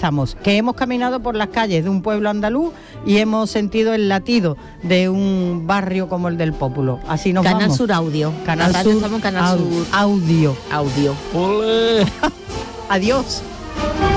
estamos, que hemos caminado por las calles de un pueblo andaluz y hemos sentido el latido de un barrio como el del Pópulo. Así nos Canal vamos. Sur Audio. Canal La radio Sur, estamos en Canal Sur Audio. Audio. ¡Olé! Adiós.